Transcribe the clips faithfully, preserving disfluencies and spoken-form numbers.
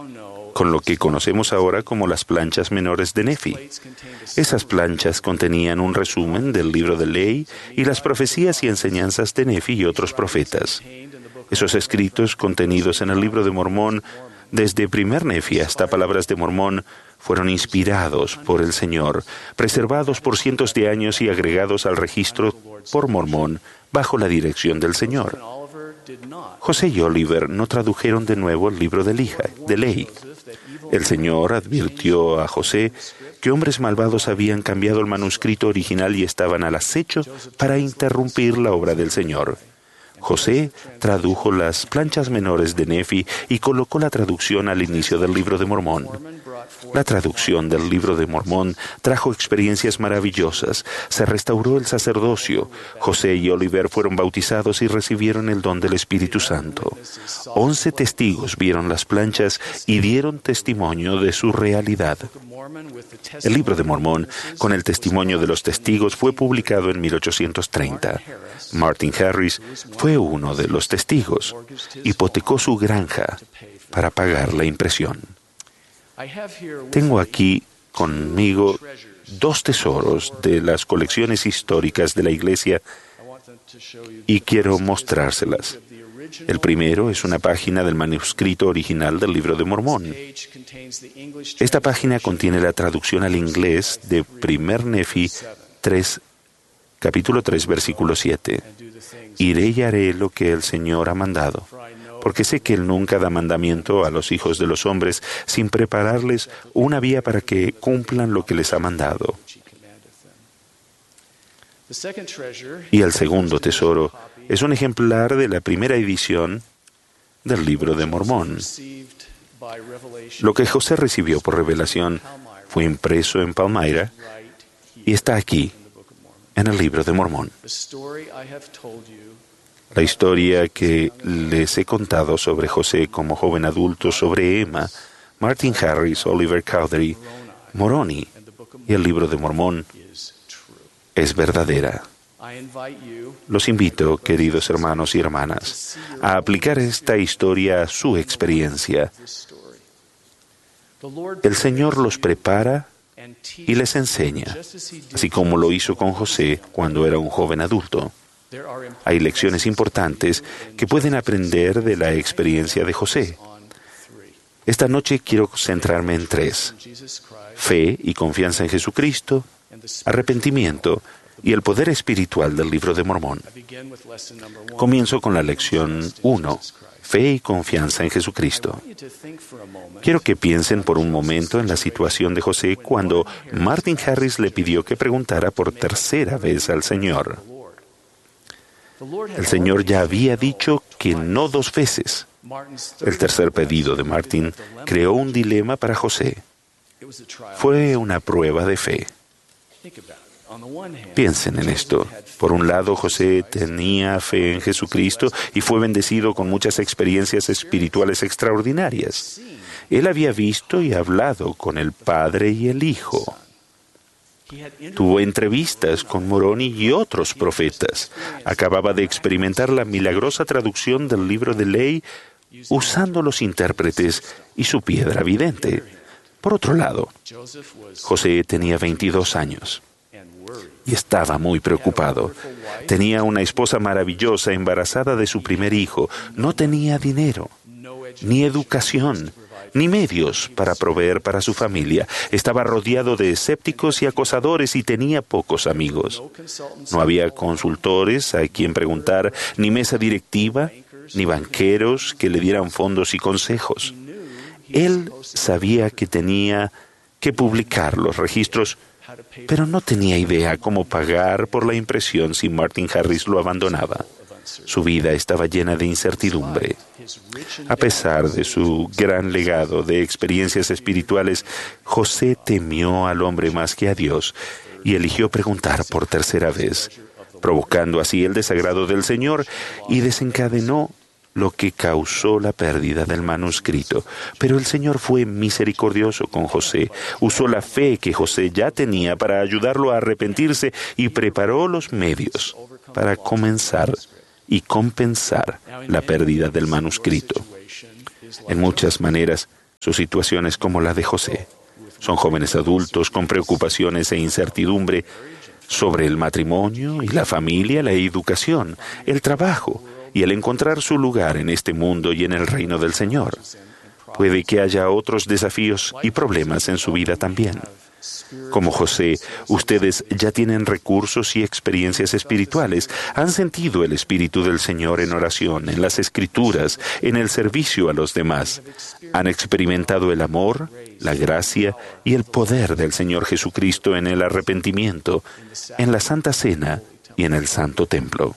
con lo que conocemos ahora como las planchas menores de Nefi. Esas planchas contenían un resumen del libro de ley y las profecías y enseñanzas de Nefi y otros profetas. Esos escritos contenidos en el libro de Mormón, desde primer Nefi hasta Palabras de Mormón, fueron inspirados por el Señor, preservados por cientos de años y agregados al registro por Mormón bajo la dirección del Señor. José y Oliver no tradujeron de nuevo el libro de, lija, de ley. El Señor advirtió a José que hombres malvados habían cambiado el manuscrito original y estaban al acecho para interrumpir la obra del Señor. José tradujo las planchas menores de Nefi y colocó la traducción al inicio del libro de Mormón. La traducción del libro de Mormón trajo experiencias maravillosas. Se restauró el sacerdocio. José y Oliver fueron bautizados y recibieron el don del Espíritu Santo. Once testigos vieron las planchas y dieron testimonio de su realidad. El libro de Mormón, con el testimonio de los testigos, fue publicado en mil ochocientos treinta. Martin Harris fue uno de los testigos. Hipotecó su granja para pagar la impresión. Tengo aquí conmigo dos tesoros de las colecciones históricas de la Iglesia y quiero mostrárselas. El primero es una página del manuscrito original del libro de Mormón. Esta página contiene la traducción al inglés de primer Nefi tres, capítulo tres, versículo siete. Iré y haré lo que el Señor ha mandado, porque sé que Él nunca da mandamiento a los hijos de los hombres sin prepararles una vía para que cumplan lo que les ha mandado. Y el segundo tesoro es un ejemplar de la primera edición del libro de Mormón. Lo que José recibió por revelación fue impreso en Palmyra y está aquí, en el libro de Mormón. La historia que les he contado sobre José como joven adulto, sobre Emma, Martin Harris, Oliver Cowdery, Moroni y el libro de Mormón es verdadera. Los invito, queridos hermanos y hermanas, a aplicar esta historia a su experiencia. El Señor los prepara y les enseña, así como lo hizo con José cuando era un joven adulto. Hay lecciones importantes que pueden aprender de la experiencia de José. Esta noche quiero centrarme en tres: fe y confianza en Jesucristo, arrepentimiento y el poder espiritual del libro de Mormón. Comienzo con la lección uno, fe y confianza en Jesucristo. Quiero que piensen por un momento en la situación de José cuando Martin Harris le pidió que preguntara por tercera vez al Señor. El Señor ya había dicho que no dos veces. El tercer pedido de Martin creó un dilema para José. Fue una prueba de fe. Piensen en esto. Por un lado, José tenía fe en Jesucristo y fue bendecido con muchas experiencias espirituales extraordinarias. Él había visto y hablado con el Padre y el Hijo. Tuvo entrevistas con Moroni y otros profetas. Acababa de experimentar la milagrosa traducción del libro de ley usando los intérpretes y su piedra vidente. Por otro lado, José tenía veintidós años y estaba muy preocupado. Tenía una esposa maravillosa embarazada de su primer hijo. No tenía dinero, ni educación, ni medios para proveer para su familia. Estaba rodeado de escépticos y acosadores y tenía pocos amigos. No había consultores a quien preguntar, ni mesa directiva, ni banqueros que le dieran fondos y consejos. Él sabía que tenía que publicar los registros, pero no tenía idea cómo pagar por la impresión si Martin Harris lo abandonaba. Su vida estaba llena de incertidumbre. A pesar de su gran legado de experiencias espirituales, José temió al hombre más que a Dios y eligió preguntar por tercera vez, provocando así el desagrado del Señor y desencadenó lo que causó la pérdida del manuscrito. Pero el Señor fue misericordioso con José. Usó la fe que José ya tenía para ayudarlo a arrepentirse y preparó los medios para comenzar y compensar la pérdida del manuscrito. En muchas maneras, Su situación es como la de José. Son jóvenes adultos con preocupaciones e incertidumbre sobre el matrimonio y la familia, la educación, el trabajo y el encontrar su lugar en este mundo y en el reino del Señor. Puede que haya otros desafíos y problemas en su vida también. Como José, ustedes ya tienen recursos y experiencias espirituales. Han sentido el Espíritu del Señor en oración, en las Escrituras, en el servicio a los demás. Han experimentado el amor, la gracia y el poder del Señor Jesucristo en el arrepentimiento, en la Santa Cena y en el Santo Templo.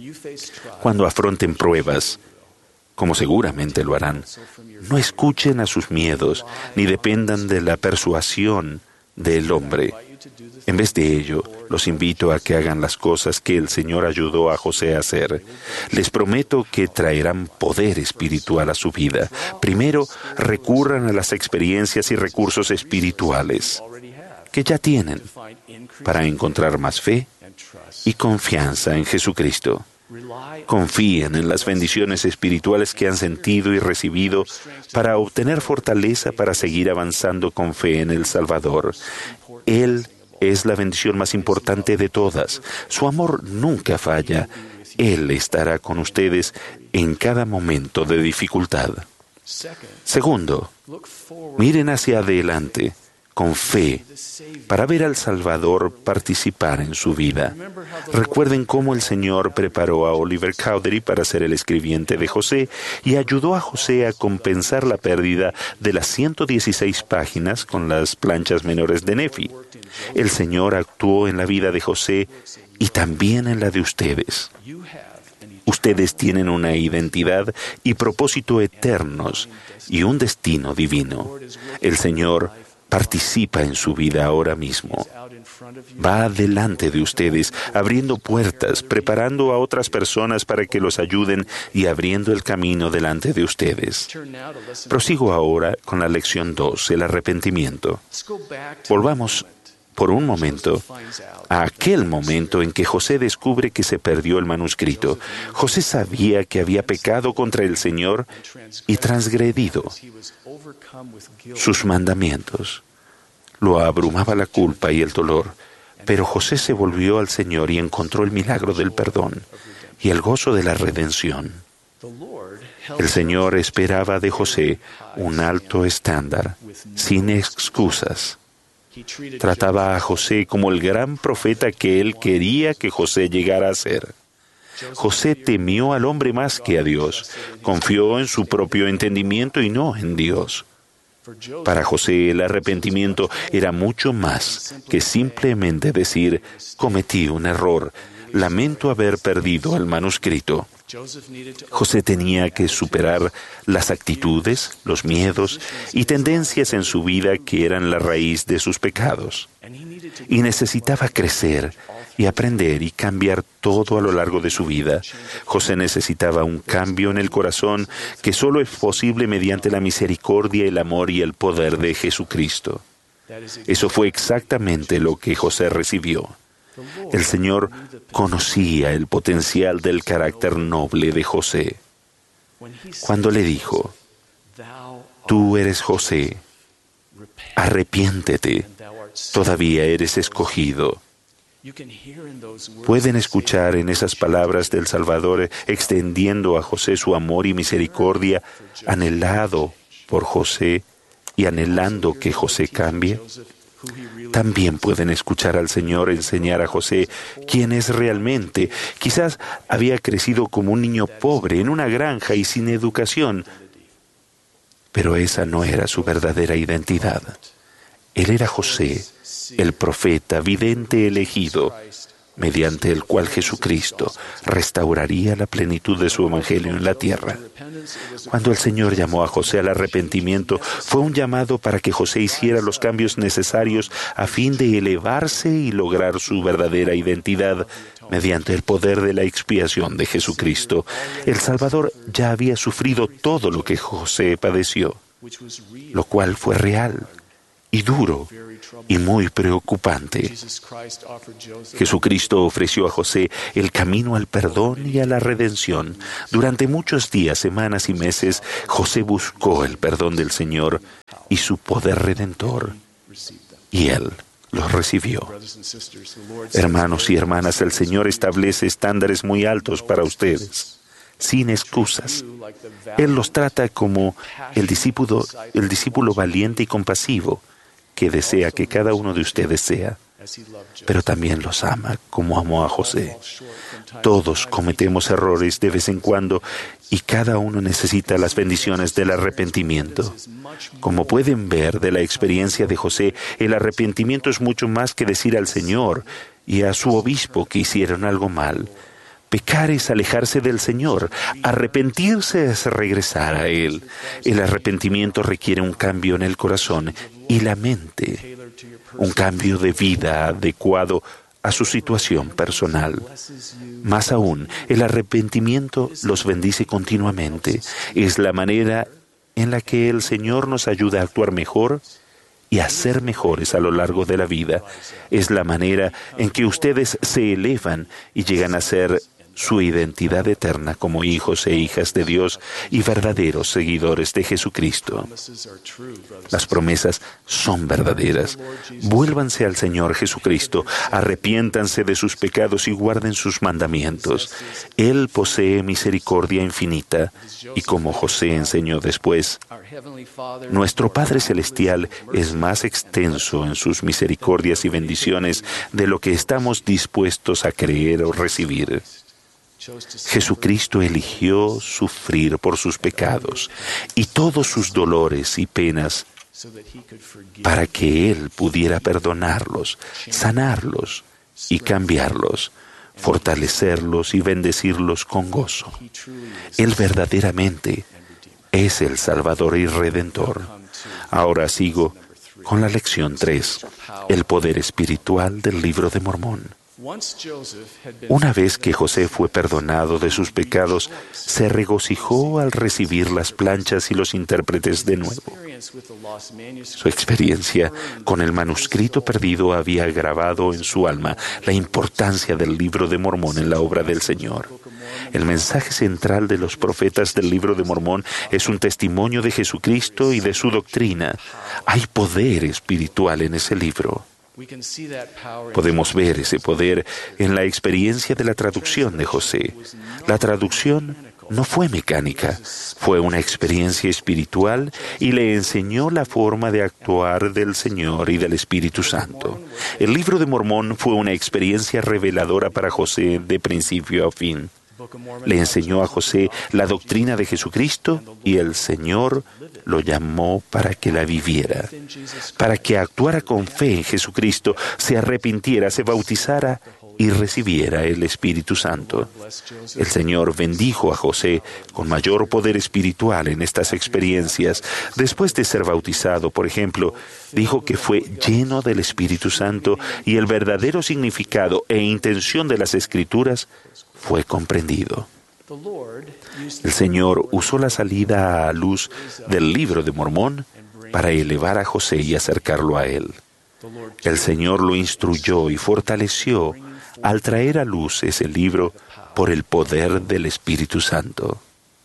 Cuando afronten pruebas, como seguramente lo harán, no escuchen a sus miedos ni dependan de la persuasión del hombre. En vez de ello, los invito a que hagan las cosas que el Señor ayudó a José a hacer. Les prometo que traerán poder espiritual a su vida. Primero, recurran a las experiencias y recursos espirituales que ya tienen para encontrar más fe y confianza en Jesucristo. Confíen en las bendiciones espirituales que han sentido y recibido para obtener fortaleza para seguir avanzando con fe en el Salvador. Él es la bendición más importante de todas. Su amor nunca falla. Él estará con ustedes en cada momento de dificultad. Segundo, miren hacia adelante con fe para ver al Salvador participar en su vida. Recuerden cómo el Señor preparó a Oliver Cowdery para ser el escribiente de José y ayudó a José a compensar la pérdida de las ciento dieciséis páginas con las planchas menores de Nefi. El Señor actuó en la vida de José y también en la de ustedes. Ustedes tienen una identidad y propósito eternos y un destino divino. El Señor participa en su vida ahora mismo. Va delante de ustedes, abriendo puertas, preparando a otras personas para que los ayuden y abriendo el camino delante de ustedes. Prosigo ahora con la lección dos, el arrepentimiento. Volvamos por un momento a aquel momento en que José descubre que se perdió el manuscrito. José sabía que había pecado contra el Señor y transgredido sus mandamientos. Lo abrumaba la culpa y el dolor, pero José se volvió al Señor y encontró el milagro del perdón y el gozo de la redención. El Señor esperaba de José un alto estándar, sin excusas. Trataba a José como el gran profeta que él quería que José llegara a ser. José temió al hombre más que a Dios. Confió en su propio entendimiento y no en Dios. Para José el arrepentimiento era mucho más que simplemente decir, cometí un error, lamento haber perdido el manuscrito. José tenía que superar las actitudes, los miedos y tendencias en su vida que eran la raíz de sus pecados. Y necesitaba crecer y aprender y cambiar todo a lo largo de su vida. José necesitaba un cambio en el corazón que solo es posible mediante la misericordia, el amor y el poder de Jesucristo. Eso fue exactamente lo que José recibió. El Señor conocía el potencial del carácter noble de José. Cuando le dijo, tú eres José, arrepiéntete, todavía eres escogido. Pueden escuchar en esas palabras del Salvador extendiendo a José su amor y misericordia, anhelado por José y anhelando que José cambie. También pueden escuchar al Señor enseñar a José quién es realmente. Quizás había crecido como un niño pobre en una granja y sin educación, pero esa no era su verdadera identidad. Él era José, el profeta vidente elegido, mediante el cual Jesucristo restauraría la plenitud de su evangelio en la tierra. Cuando el Señor llamó a José al arrepentimiento, fue un llamado para que José hiciera los cambios necesarios a fin de elevarse y lograr su verdadera identidad mediante el poder de la expiación de Jesucristo. El Salvador ya había sufrido todo lo que José padeció, lo cual fue real. y duro y muy preocupante. Jesucristo ofreció a José el camino al perdón y a la redención. Durante muchos días, semanas y meses, José buscó el perdón del Señor y su poder redentor, y Él los recibió. Hermanos y hermanas, el Señor establece estándares muy altos para ustedes, sin excusas. Él los trata como el discípulo, el discípulo valiente y compasivo que desea que cada uno de ustedes sea, pero también los ama como amó a José. Todos cometemos errores de vez en cuando y cada uno necesita las bendiciones del arrepentimiento. Como pueden ver de la experiencia de José, el arrepentimiento es mucho más que decir al Señor y a su obispo que hicieron algo mal. Pecar es alejarse del Señor. Arrepentirse es regresar a Él. El arrepentimiento requiere un cambio en el corazón y la mente, un cambio de vida adecuado a su situación personal. Más aún, el arrepentimiento los bendice continuamente. Es la manera en la que el Señor nos ayuda a actuar mejor y a ser mejores a lo largo de la vida. Es la manera en que ustedes se elevan y llegan a ser su identidad eterna como hijos e hijas de Dios y verdaderos seguidores de Jesucristo. Las promesas son verdaderas. Vuélvanse al Señor Jesucristo, arrepiéntanse de sus pecados y guarden sus mandamientos. Él posee misericordia infinita y, como José enseñó después, nuestro Padre Celestial es más extenso en sus misericordias y bendiciones de lo que estamos dispuestos a creer o recibir. Jesucristo eligió sufrir por sus pecados y todos sus dolores y penas para que Él pudiera perdonarlos, sanarlos y cambiarlos, fortalecerlos y bendecirlos con gozo. Él verdaderamente es el Salvador y Redentor. Ahora sigo con la lección tres, el poder espiritual del Libro de Mormón. Una vez que José fue perdonado de sus pecados, se regocijó al recibir las planchas y los intérpretes de nuevo. Su experiencia con el manuscrito perdido había grabado en su alma la importancia del Libro de Mormón en la obra del Señor. El mensaje central de los profetas del Libro de Mormón es un testimonio de Jesucristo y de su doctrina. Hay poder espiritual en ese libro. Podemos ver ese poder en la experiencia de la traducción de José. La traducción no fue mecánica, fue una experiencia espiritual y le enseñó la forma de actuar del Señor y del Espíritu Santo. El Libro de Mormón fue una experiencia reveladora para José de principio a fin. Le enseñó a José la doctrina de Jesucristo y el Señor lo llamó para que la viviera, para que actuara con fe en Jesucristo, se arrepintiera, se bautizara y recibiera el Espíritu Santo. El Señor bendijo a José con mayor poder espiritual en estas experiencias. Después de ser bautizado, por ejemplo, dijo que fue lleno del Espíritu Santo y el verdadero significado e intención de las Escrituras fue comprendido. El Señor usó la salida a luz del Libro de Mormón para elevar a José y acercarlo a Él. El Señor lo instruyó y fortaleció al traer a luz ese libro por el poder del Espíritu Santo.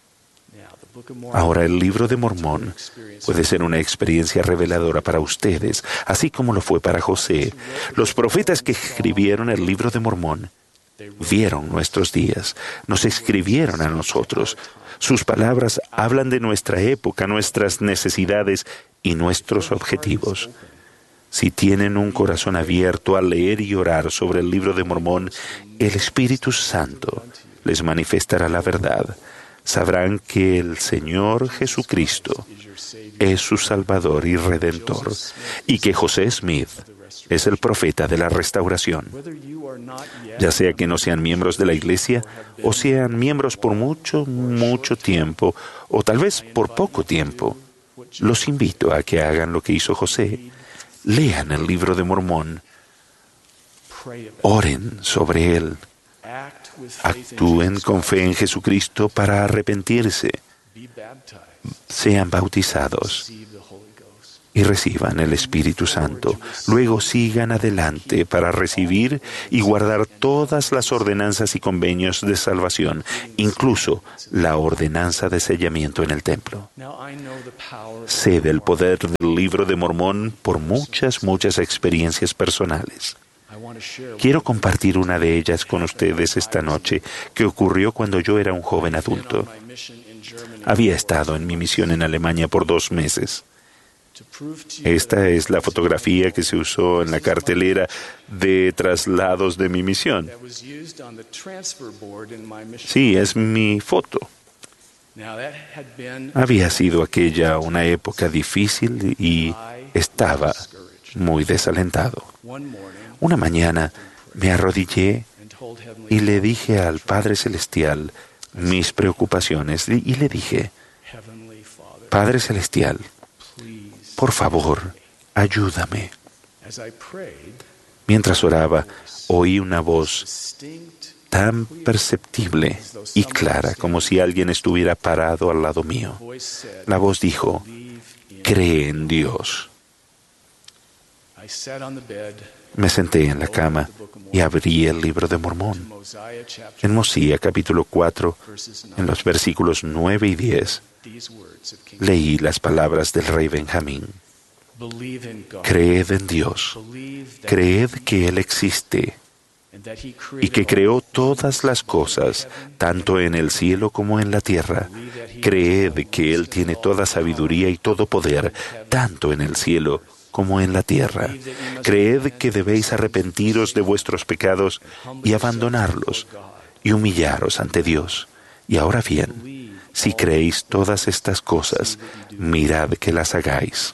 Ahora, el Libro de Mormón puede ser una experiencia reveladora para ustedes, así como lo fue para José. Los profetas que escribieron el Libro de Mormón vieron nuestros días, nos escribieron a nosotros. Sus palabras hablan de nuestra época, nuestras necesidades y nuestros objetivos. Si tienen un corazón abierto al leer y orar sobre el Libro de Mormón, el Espíritu Santo les manifestará la verdad. Sabrán que el Señor Jesucristo es su Salvador y Redentor, y que José Smith es el profeta de la restauración. Ya sea que no sean miembros de la iglesia, o sean miembros por mucho, mucho tiempo, o tal vez por poco tiempo, los invito a que hagan lo que hizo José. Lean el Libro de Mormón. Oren sobre él. Actúen con fe en Jesucristo para arrepentirse. Sean bautizados y reciban el Espíritu Santo. Luego sigan adelante para recibir y guardar todas las ordenanzas y convenios de salvación, incluso la ordenanza de sellamiento en el templo. Sé del poder del Libro de Mormón por muchas, muchas experiencias personales. Quiero compartir una de ellas con ustedes esta noche, que ocurrió cuando yo era un joven adulto. Había estado en mi misión en Alemania por dos meses. Esta es la fotografía que se usó en la cartelera de traslados de mi misión. Sí, es mi foto. Había sido aquella una época difícil y estaba muy desalentado. Una mañana me arrodillé y le dije al Padre Celestial mis preocupaciones y le dije: Padre Celestial, por favor, ayúdame. Mientras oraba, oí una voz tan perceptible y clara como si alguien estuviera parado al lado mío. La voz dijo: cree en Dios. Me senté en la cama y abrí el Libro de Mormón. En Mosía capítulo cuatro, en los versículos nueve y diez, leí las palabras del rey Benjamín. Creed en Dios, creed que Él existe y que creó todas las cosas, tanto en el cielo como en la tierra. Creed que Él tiene toda sabiduría y todo poder, tanto en el cielo como en la tierra. Creed que debéis arrepentiros de vuestros pecados y abandonarlos y humillaros ante Dios. Y ahora bien, si creéis todas estas cosas, mirad que las hagáis.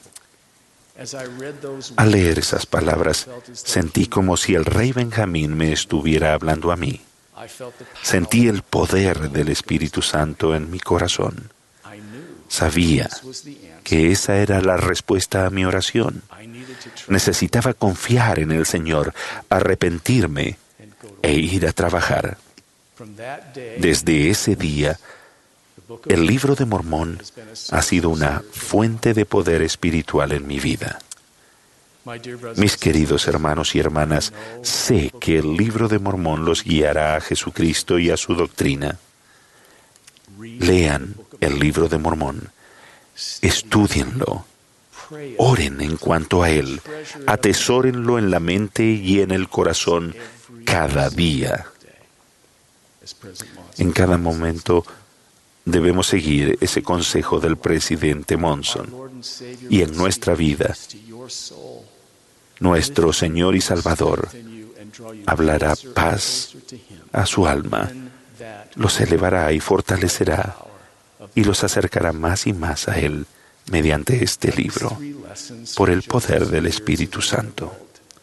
Al leer esas palabras, sentí como si el rey Benjamín me estuviera hablando a mí. Sentí el poder del Espíritu Santo en mi corazón. Sabía que esa era la respuesta a mi oración. Necesitaba confiar en el Señor, arrepentirme e ir a trabajar. Desde ese día, el Libro de Mormón ha sido una fuente de poder espiritual en mi vida. Mis queridos hermanos y hermanas, sé que el Libro de Mormón los guiará a Jesucristo y a su doctrina. Lean el Libro de Mormón, estúdienlo, oren en cuanto a él, atesórenlo en la mente y en el corazón cada día. En cada momento debemos seguir ese consejo del presidente Monson. Y en nuestra vida, nuestro Señor y Salvador hablará paz a su alma, los elevará y fortalecerá, y los acercará más y más a Él mediante este libro, por el poder del Espíritu Santo.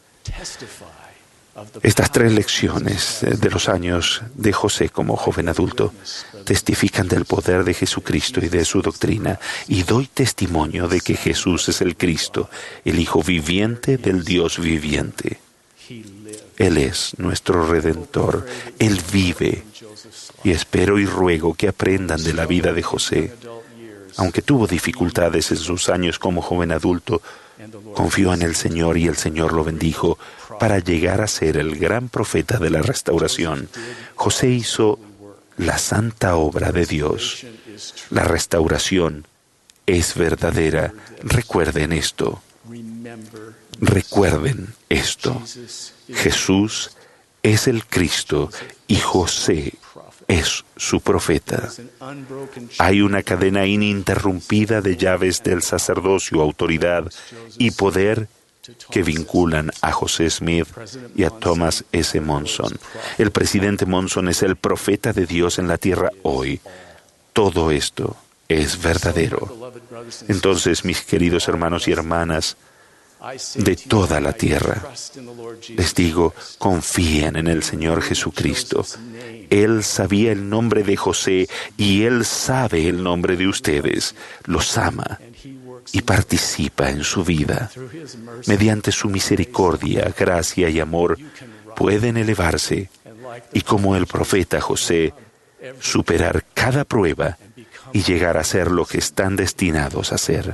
Estas tres lecciones de los años de José como joven adulto testifican del poder de Jesucristo y de su doctrina, y doy testimonio de que Jesús es el Cristo, el Hijo viviente del Dios viviente. Él es nuestro Redentor, Él vive, y espero y ruego que aprendan de la vida de José. Aunque tuvo dificultades en sus años como joven adulto, confió en el Señor y el Señor lo bendijo para llegar a ser el gran profeta de la restauración. José hizo la santa obra de Dios. La restauración es verdadera. Recuerden esto. Recuerden esto. Jesús es el Cristo y José es su profeta. Hay una cadena ininterrumpida de llaves del sacerdocio, autoridad y poder que vinculan a José Smith y a Thomas S. Monson. El presidente Monson es el profeta de Dios en la tierra hoy. Todo esto es verdadero. Entonces, mis queridos hermanos y hermanas de toda la tierra, les digo, confíen en el Señor Jesucristo. Él sabía el nombre de José y Él sabe el nombre de ustedes. Los ama y participa en su vida. Mediante su misericordia, gracia y amor, pueden elevarse y, como el profeta José, superar cada prueba y llegar a ser lo que están destinados a ser.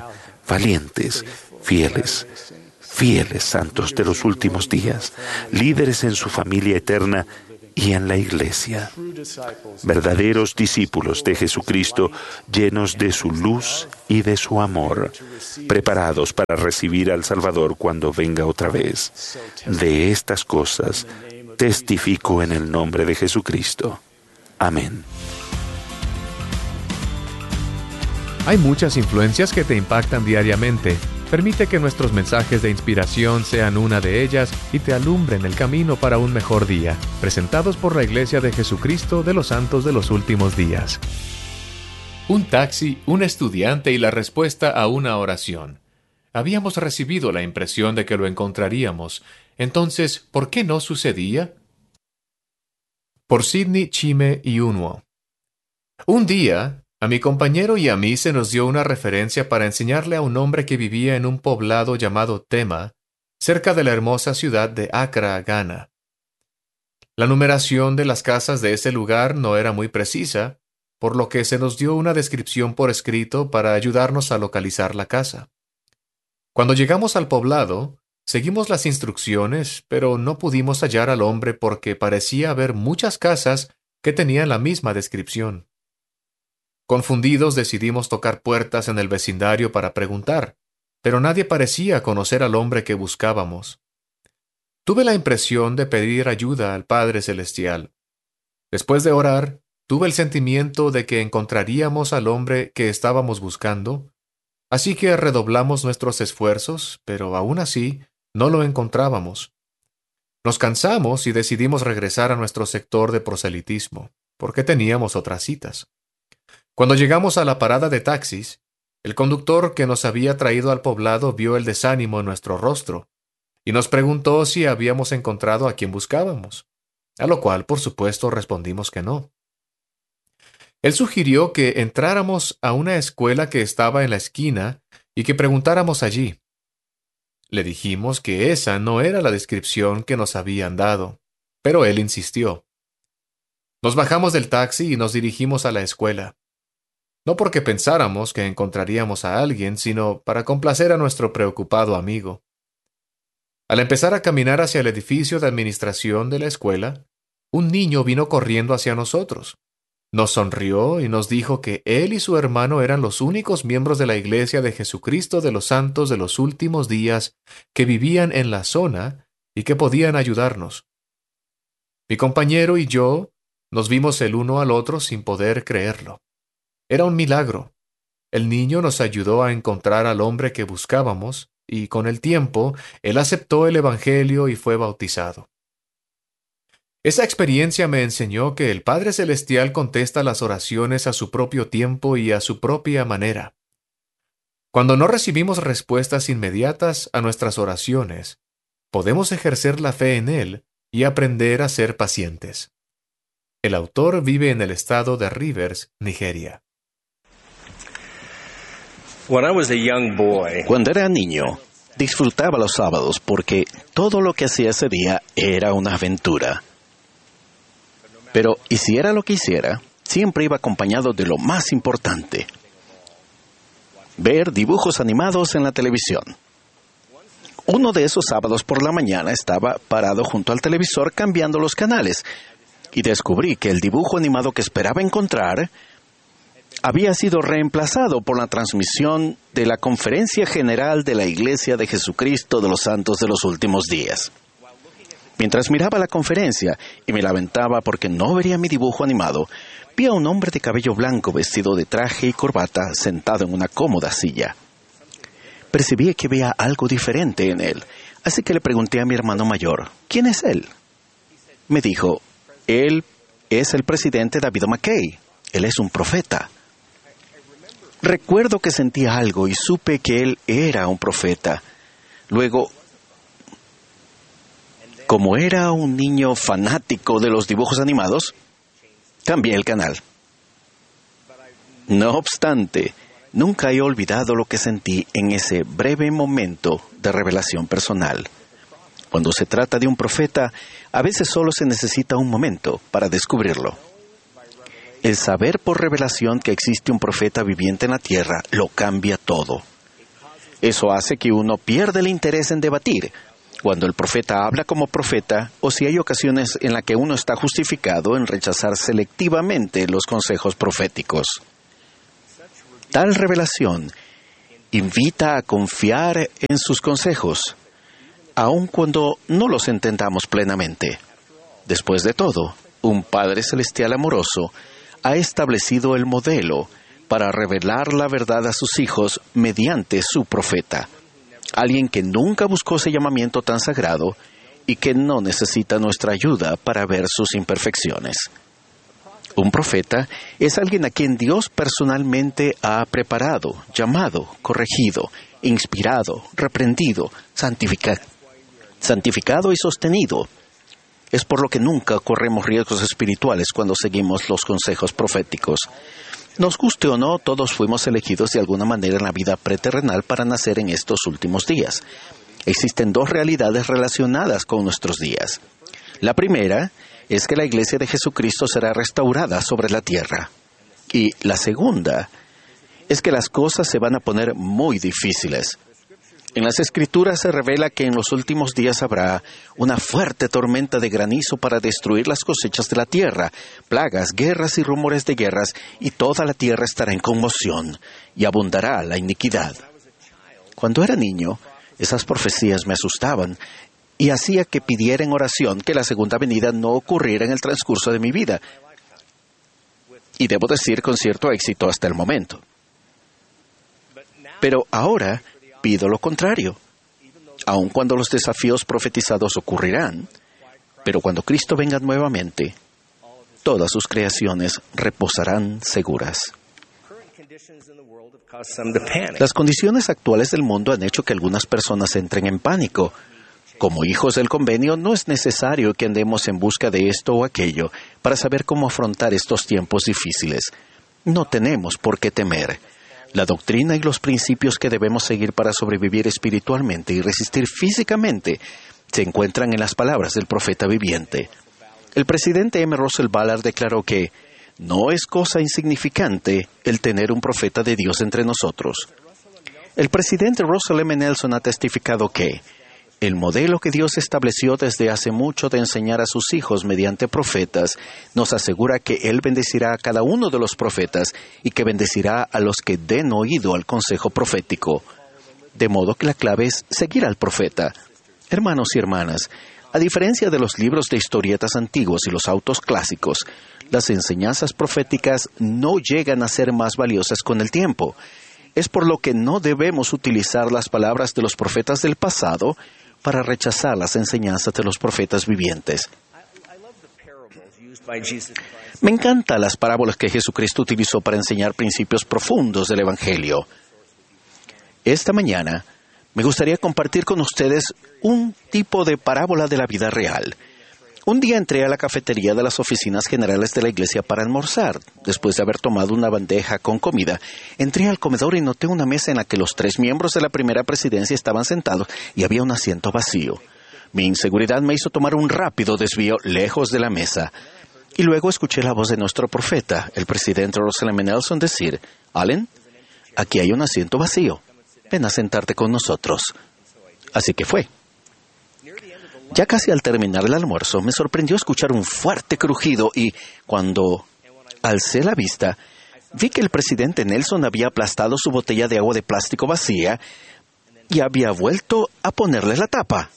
valientes, fieles, fieles santos de los últimos días, líderes en su familia eterna y en la Iglesia, verdaderos discípulos de Jesucristo, llenos de su luz y de su amor, preparados para recibir al Salvador cuando venga otra vez. De estas cosas testifico en el nombre de Jesucristo. Amén. Hay muchas influencias que te impactan diariamente. Permite que nuestros mensajes de inspiración sean una de ellas y te alumbren el camino para un mejor día. Presentados por la Iglesia de Jesucristo de los Santos de los Últimos Días. Un taxi, un estudiante y la respuesta a una oración. Habíamos recibido la impresión de que lo encontraríamos. Entonces, ¿por qué no sucedía? Por Sidney Chime y Unwo. Un día, a mi compañero y a mí se nos dio una referencia para enseñarle a un hombre que vivía en un poblado llamado Tema, cerca de la hermosa ciudad de Accra, Ghana. La numeración de las casas de ese lugar no era muy precisa, por lo que se nos dio una descripción por escrito para ayudarnos a localizar la casa. Cuando llegamos al poblado, seguimos las instrucciones, pero no pudimos hallar al hombre porque parecía haber muchas casas que tenían la misma descripción. Confundidos decidimos tocar puertas en el vecindario para preguntar, pero nadie parecía conocer al hombre que buscábamos. Tuve la impresión de pedir ayuda al Padre Celestial. Después de orar, tuve el sentimiento de que encontraríamos al hombre que estábamos buscando, así que redoblamos nuestros esfuerzos, pero aún así no lo encontrábamos. Nos cansamos y decidimos regresar a nuestro sector de proselitismo, porque teníamos otras citas. Cuando llegamos a la parada de taxis, el conductor que nos había traído al poblado vio el desánimo en nuestro rostro y nos preguntó si habíamos encontrado a quien buscábamos, a lo cual, por supuesto, respondimos que no. Él sugirió que entráramos a una escuela que estaba en la esquina y que preguntáramos allí. Le dijimos que esa no era la descripción que nos habían dado, pero él insistió. Nos bajamos del taxi y nos dirigimos a la escuela. No porque pensáramos que encontraríamos a alguien, sino para complacer a nuestro preocupado amigo. Al empezar a caminar hacia el edificio de administración de la escuela, un niño vino corriendo hacia nosotros. Nos sonrió y nos dijo que él y su hermano eran los únicos miembros de la Iglesia de Jesucristo de los Santos de los Últimos Días que vivían en la zona y que podían ayudarnos. Mi compañero y yo nos vimos el uno al otro sin poder creerlo. Era un milagro. El niño nos ayudó a encontrar al hombre que buscábamos, y con el tiempo, él aceptó el Evangelio y fue bautizado. Esa experiencia me enseñó que el Padre Celestial contesta las oraciones a su propio tiempo y a su propia manera. Cuando no recibimos respuestas inmediatas a nuestras oraciones, podemos ejercer la fe en Él y aprender a ser pacientes. El autor vive en el estado de Rivers, Nigeria. Cuando era niño, disfrutaba los sábados porque todo lo que hacía ese día era una aventura. Pero hiciera lo que hiciera, siempre iba acompañado de lo más importante: ver dibujos animados en la televisión. Uno de esos sábados por la mañana estaba parado junto al televisor cambiando los canales y descubrí que el dibujo animado que esperaba encontrar había sido reemplazado por la transmisión de la Conferencia General de la Iglesia de Jesucristo de los Santos de los Últimos Días. Mientras miraba la conferencia y me lamentaba porque no vería mi dibujo animado, vi a un hombre de cabello blanco vestido de traje y corbata sentado en una cómoda silla. Percibí que veía algo diferente en él, así que le pregunté a mi hermano mayor, ¿quién es él? Me dijo, él es el presidente David McKay, él es un profeta. Recuerdo que sentí algo y supe que él era un profeta. Luego, como era un niño fanático de los dibujos animados, cambié el canal. No obstante, nunca he olvidado lo que sentí en ese breve momento de revelación personal. Cuando se trata de un profeta, a veces solo se necesita un momento para descubrirlo. El saber por revelación que existe un profeta viviente en la tierra lo cambia todo. Eso hace que uno pierda el interés en debatir. Cuando el profeta habla como profeta, o si hay ocasiones en las que uno está justificado en rechazar selectivamente los consejos proféticos. Tal revelación invita a confiar en sus consejos, aun cuando no los entendamos plenamente. Después de todo, un Padre Celestial amoroso ha establecido el modelo para revelar la verdad a sus hijos mediante su profeta. Alguien que nunca buscó ese llamamiento tan sagrado y que no necesita nuestra ayuda para ver sus imperfecciones. Un profeta es alguien a quien Dios personalmente ha preparado, llamado, corregido, inspirado, reprendido, santifica- santificado y sostenido. Es por lo que nunca corremos riesgos espirituales cuando seguimos los consejos proféticos. Nos guste o no, todos fuimos elegidos de alguna manera en la vida preterrenal para nacer en estos últimos días. Existen dos realidades relacionadas con nuestros días. La primera es que la Iglesia de Jesucristo será restaurada sobre la tierra. Y la segunda es que las cosas se van a poner muy difíciles. En las Escrituras se revela que en los últimos días habrá una fuerte tormenta de granizo para destruir las cosechas de la tierra, plagas, guerras y rumores de guerras, y toda la tierra estará en conmoción, y abundará la iniquidad. Cuando era niño, esas profecías me asustaban, y hacía que pidiera en oración que la segunda venida no ocurriera en el transcurso de mi vida. Y debo decir con cierto éxito hasta el momento. Pero ahora pido lo contrario. Aun cuando los desafíos profetizados ocurrirán, pero cuando Cristo venga nuevamente, todas sus creaciones reposarán seguras. Las condiciones actuales del mundo han hecho que algunas personas entren en pánico. Como hijos del convenio, no es necesario que andemos en busca de esto o aquello para saber cómo afrontar estos tiempos difíciles. No tenemos por qué temer. La doctrina y los principios que debemos seguir para sobrevivir espiritualmente y resistir físicamente se encuentran en las palabras del profeta viviente. El presidente M. Russell Ballard declaró que no es cosa insignificante el tener un profeta de Dios entre nosotros. El presidente Russell M. Nelson ha testificado que el modelo que Dios estableció desde hace mucho de enseñar a sus hijos mediante profetas nos asegura que Él bendecirá a cada uno de los profetas y que bendecirá a los que den oído al consejo profético. De modo que la clave es seguir al profeta. Hermanos y hermanas, a diferencia de los libros de historietas antiguos y los autos clásicos, las enseñanzas proféticas no llegan a ser más valiosas con el tiempo. Es por lo que no debemos utilizar las palabras de los profetas del pasado para rechazar las enseñanzas de los profetas vivientes. Me encantan las parábolas que Jesucristo utilizó para enseñar principios profundos del Evangelio. Esta mañana me gustaría compartir con ustedes un tipo de parábola de la vida real. Un día entré a la cafetería de las oficinas generales de la iglesia para almorzar. Después de haber tomado una bandeja con comida, entré al comedor y noté una mesa en la que los tres miembros de la primera presidencia estaban sentados y había un asiento vacío. Mi inseguridad me hizo tomar un rápido desvío lejos de la mesa. Y luego escuché la voz de nuestro profeta, el presidente Russell M. Nelson, decir: «Allen, aquí hay un asiento vacío. Ven a sentarte con nosotros». Así que fue. Ya casi al terminar el almuerzo, me sorprendió escuchar un fuerte crujido y, cuando alcé la vista, vi que el presidente Nelson había aplastado su botella de agua de plástico vacía y había vuelto a ponerle la tapa.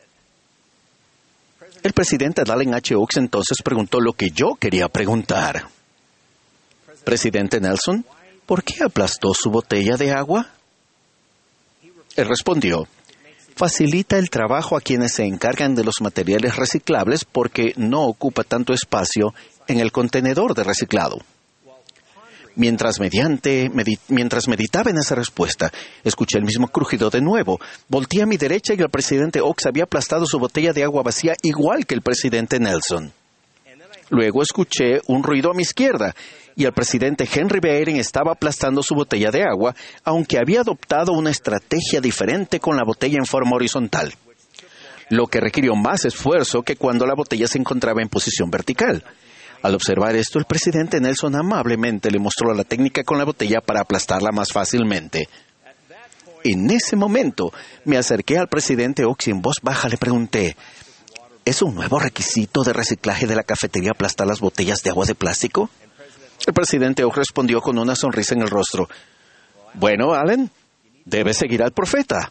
El presidente Dallin H. Oaks entonces preguntó lo que yo quería preguntar. «Presidente Nelson, ¿por qué aplastó su botella de agua?» Él respondió: «Facilita el trabajo a quienes se encargan de los materiales reciclables porque no ocupa tanto espacio en el contenedor de reciclado». Mientras, mediante, medi- mientras meditaba en esa respuesta, escuché el mismo crujido de nuevo. Volteé a mi derecha y el presidente Oaks había aplastado su botella de agua vacía igual que el presidente Nelson. Luego escuché un ruido a mi izquierda y el presidente Henry B. Eyring estaba aplastando su botella de agua, aunque había adoptado una estrategia diferente con la botella en forma horizontal, lo que requirió más esfuerzo que cuando la botella se encontraba en posición vertical. Al observar esto, el presidente Nelson amablemente le mostró la técnica con la botella para aplastarla más fácilmente. en ese momento me acerqué al presidente Oaks y en voz baja le pregunté, ¿es un nuevo requisito de reciclaje de la cafetería aplastar las botellas de agua de plástico? El presidente Oaks respondió con una sonrisa en el rostro, bueno, Allen, debes seguir al profeta.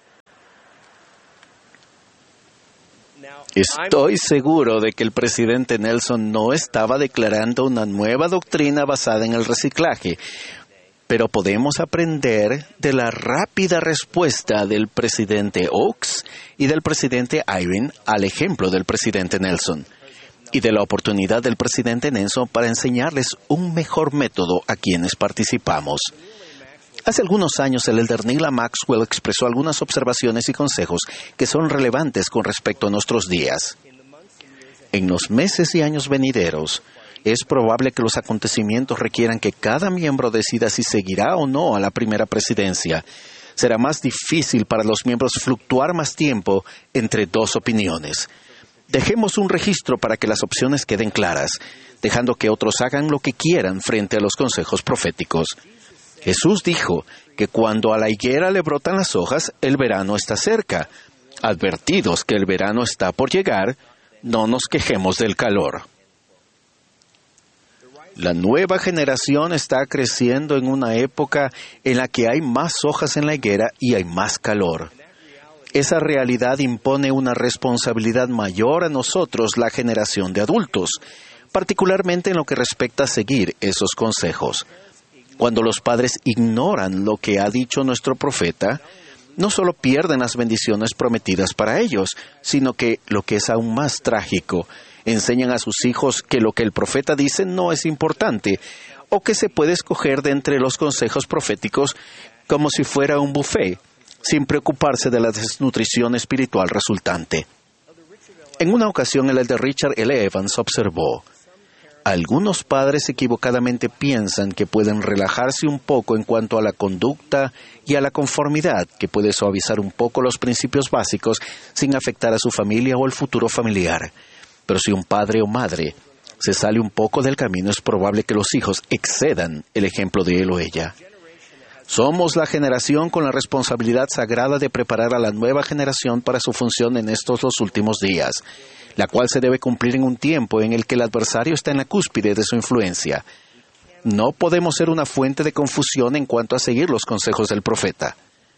Estoy seguro de que el presidente Nelson no estaba declarando una nueva doctrina basada en el reciclaje, pero podemos aprender de la rápida respuesta del presidente Oaks y del presidente Eyring al ejemplo del presidente Nelson, y de la oportunidad del presidente Nelson para enseñarles un mejor método a quienes participamos. Hace algunos años el elder Neil A. Maxwell expresó algunas observaciones y consejos que son relevantes con respecto a nuestros días. En los meses y años venideros, es probable que los acontecimientos requieran que cada miembro decida si seguirá o no a la primera presidencia. Será más difícil para los miembros fluctuar más tiempo entre dos opiniones. Dejemos un registro para que las opciones queden claras, dejando que otros hagan lo que quieran frente a los consejos proféticos. Jesús dijo que cuando a la higuera le brotan las hojas, el verano está cerca. Advertidos que el verano está por llegar, no nos quejemos del calor. La nueva generación está creciendo en una época en la que hay más hojas en la higuera y hay más calor. Esa realidad impone una responsabilidad mayor a nosotros, la generación de adultos, particularmente en lo que respecta a seguir esos consejos. Cuando los padres ignoran lo que ha dicho nuestro profeta, no solo pierden las bendiciones prometidas para ellos, sino que, lo que es aún más trágico, enseñan a sus hijos que lo que el profeta dice no es importante, o que se puede escoger de entre los consejos proféticos como si fuera un buffet, sin preocuparse de la desnutrición espiritual resultante. En una ocasión el elder Richard L. Evans observó, algunos padres equivocadamente piensan que pueden relajarse un poco en cuanto a la conducta y a la conformidad, que puede suavizar un poco los principios básicos sin afectar a su familia o el futuro familiar. Pero si un padre o madre se sale un poco del camino, es probable que los hijos excedan el ejemplo de él o ella. Somos la generación con la responsabilidad sagrada de preparar a la nueva generación para su función en estos los últimos días, la cual se debe cumplir en un tiempo en el que el adversario está en la cúspide de su influencia. No podemos ser una fuente de confusión en cuanto a seguir los consejos del profeta.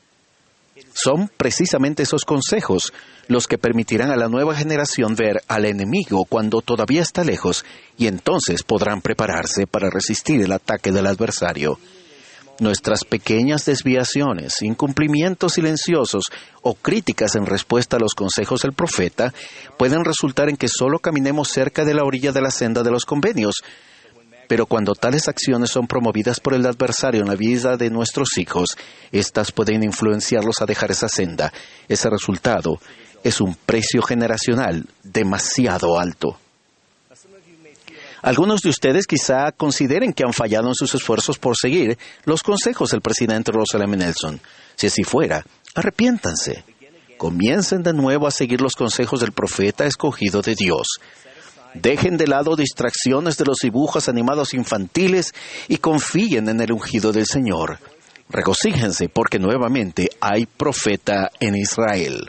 Son precisamente esos consejos los que permitirán a la nueva generación ver al enemigo cuando todavía está lejos y entonces podrán prepararse para resistir el ataque del adversario. Nuestras pequeñas desviaciones, incumplimientos silenciosos o críticas en respuesta a los consejos del profeta pueden resultar en que solo caminemos cerca de la orilla de la senda de los convenios. Pero cuando tales acciones son promovidas por el adversario en la vida de nuestros hijos, éstas pueden influenciarlos a dejar esa senda. Ese resultado es un precio generacional demasiado alto. Algunos de ustedes quizá consideren que han fallado en sus esfuerzos por seguir los consejos del presidente Russell M. Nelson. Si así fuera, arrepiéntanse. Comiencen de nuevo a seguir los consejos del profeta escogido de Dios. Dejen de lado distracciones de los dibujos animados infantiles y confíen en el ungido del Señor. Regocíjense porque nuevamente hay profeta en Israel.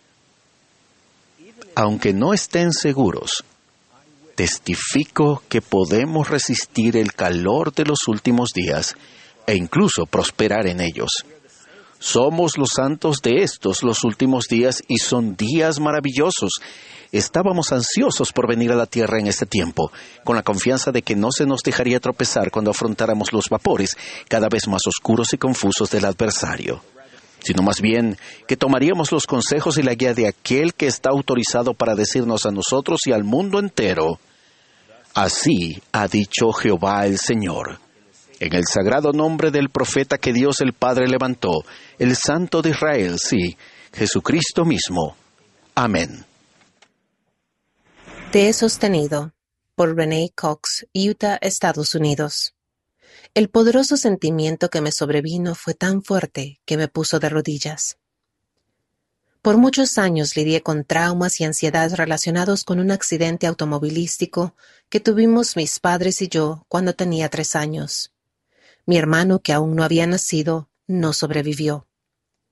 Aunque no estén seguros, testifico que podemos resistir el calor de los últimos días e incluso prosperar en ellos. Somos los santos de estos los últimos días y son días maravillosos. Estábamos ansiosos por venir a la tierra en este tiempo, con la confianza de que no se nos dejaría tropezar cuando afrontáramos los vapores cada vez más oscuros y confusos del adversario, sino más bien que tomaríamos los consejos y la guía de aquel que está autorizado para decirnos a nosotros y al mundo entero: así ha dicho Jehová el Señor. En el sagrado nombre del profeta que Dios el Padre levantó, el Santo de Israel, sí, Jesucristo mismo. Amén. Te he sostenido. Por Renee Cox, Utah, Estados Unidos. El poderoso sentimiento que me sobrevino fue tan fuerte que me puso de rodillas. Por muchos años lidié con traumas y ansiedad relacionados con un accidente automovilístico que tuvimos mis padres y yo cuando tenía tres años. Mi hermano, que aún no había nacido, no sobrevivió.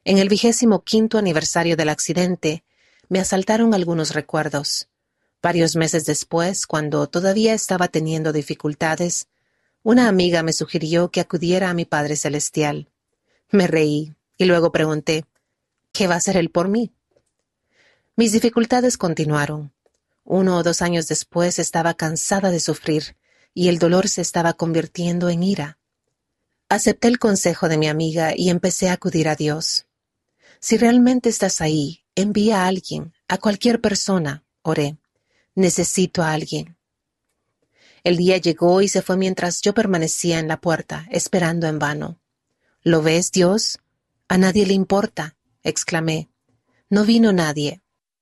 En el vigésimo quinto aniversario del accidente, me asaltaron algunos recuerdos. Varios meses después, cuando todavía estaba teniendo dificultades, una amiga me sugirió que acudiera a mi Padre Celestial. Me reí y luego pregunté, ¿qué va a hacer Él por mí? Mis dificultades continuaron. Uno o dos años después estaba cansada de sufrir y el dolor se estaba convirtiendo en ira. Acepté el consejo de mi amiga y empecé a acudir a Dios. Si realmente estás ahí, envía a alguien, a cualquier persona, oré. Necesito a alguien. El día llegó y se fue mientras yo permanecía en la puerta, esperando en vano. ¿Lo ves, Dios? A nadie le importa, exclamé. No vino nadie.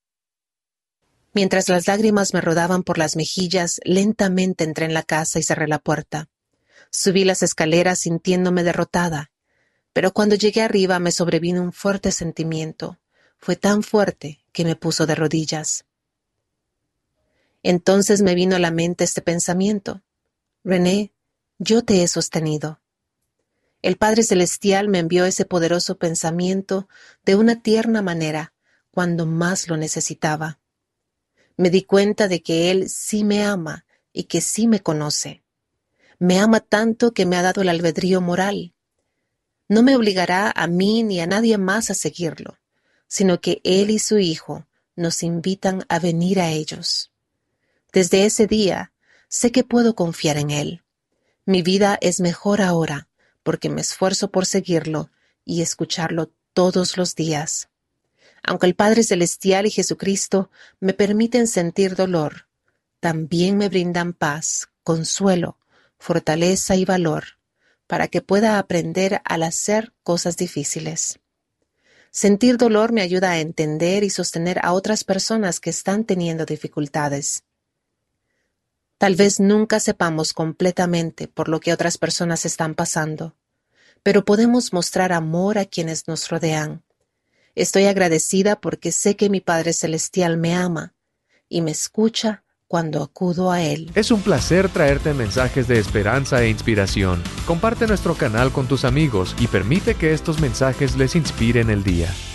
Mientras las lágrimas me rodaban por las mejillas, lentamente entré en la casa y cerré la puerta. Subí las escaleras sintiéndome derrotada, pero cuando llegué arriba me sobrevino un fuerte sentimiento. Fue tan fuerte que me puso de rodillas. Entonces me vino a la mente este pensamiento. René, yo te he sostenido. El Padre Celestial me envió ese poderoso pensamiento de una tierna manera cuando más lo necesitaba. Me di cuenta de que Él sí me ama y que sí me conoce. Me ama tanto que me ha dado el albedrío moral. No me obligará a mí ni a nadie más a seguirlo, sino que Él y su Hijo nos invitan a venir a ellos. Desde ese día, sé que puedo confiar en Él. Mi vida es mejor ahora porque me esfuerzo por seguirlo y escucharlo todos los días. Aunque el Padre Celestial y Jesucristo me permiten sentir dolor, también me brindan paz, consuelo, fortaleza y valor para que pueda aprender al hacer cosas difíciles. Sentir dolor me ayuda a entender y sostener a otras personas que están teniendo dificultades. Tal vez nunca sepamos completamente por lo que otras personas están pasando, pero podemos mostrar amor a quienes nos rodean. Estoy agradecida porque sé que mi Padre Celestial me ama y me escucha cuando acudo a Él. Es un placer traerte mensajes de esperanza e inspiración. Comparte nuestro canal con tus amigos y permite que estos mensajes les inspiren el día.